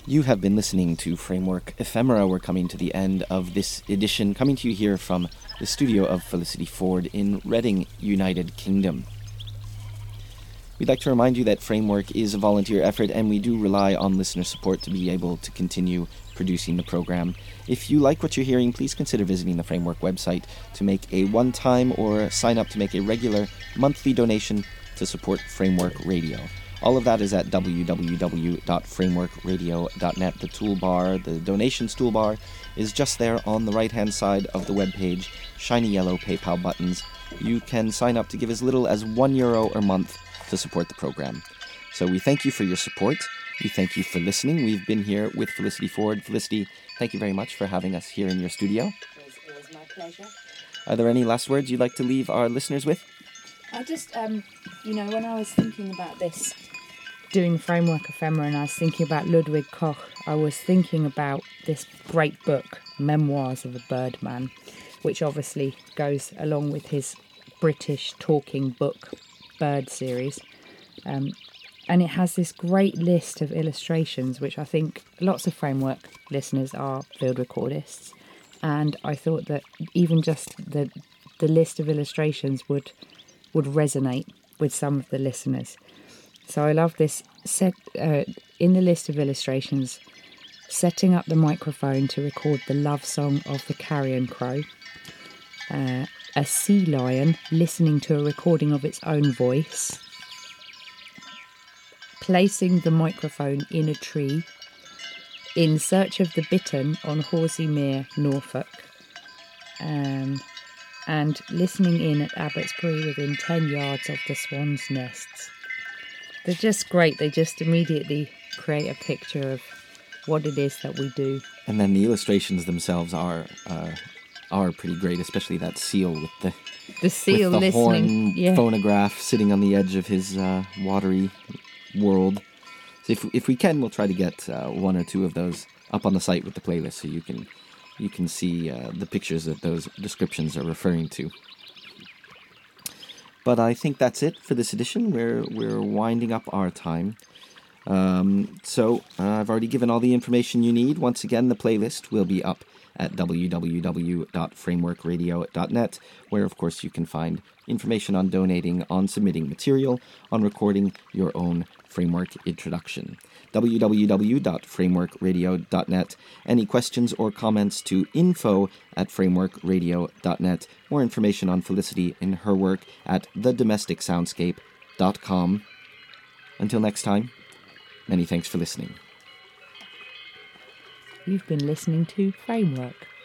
You have been listening to Framework Ephemera. We're coming to the end of this edition, coming to you here from the studio of Felicity Ford in Reading, United Kingdom. We'd like to remind you that Framework is a volunteer effort, and we do rely on listener support to be able to continue producing the program. If you like what you're hearing, please consider visiting the Framework website to make a one-time or sign up to make a regular monthly donation to support Framework Radio. All of that is at www.frameworkradio.net. The toolbar, the donations toolbar, is just there on the right-hand side of the webpage. Shiny yellow PayPal buttons. You can sign up to give as little as €1 a month to support the program. So we thank you for your support. We thank you for listening. We've been here with Felicity Ford. Felicity, thank you very much for having us here in your studio. It was my pleasure. Are there any last words you'd like to leave our listeners with? I just, when I was thinking about this, doing Framework Ephemera, and I was thinking about Ludwig Koch, I was thinking about this great book, Memoirs of a Birdman, which obviously goes along with his British talking book, Bird series. And it has this great list of illustrations, which I think lots of Framework listeners are field recordists. And I thought that even just the list of illustrations would resonate with some of the listeners. So I love this in the list of illustrations, setting up the microphone to record the love song of the carrion crow, a sea lion listening to a recording of its own voice, placing the microphone in a tree, in search of the bittern on Horsey Mere, Norfolk, and listening in at Abbotsbury within 10 yards of the swan's nests. They're just great. They just immediately create a picture of what it is that we do. And then the illustrations themselves are pretty great, especially that seal with the seal with the listening. horn phonograph sitting on the edge of his watery world. So if we can, we'll try to get one or two of those up on the site with the playlist, so you can see the pictures that those descriptions are referring to. But I think that's it for this edition. We're winding up our time. So I've already given all the information you need. Once again, the playlist will be up at www.frameworkradio.net, where, of course, you can find information on donating, on submitting material, on recording your own Framework introduction. www.frameworkradio.net. Any questions or comments to info@frameworkradio.net. More information on Felicity and her work at thedomesticsoundscape.com. Until next time, many thanks for listening. You've been listening to Framework.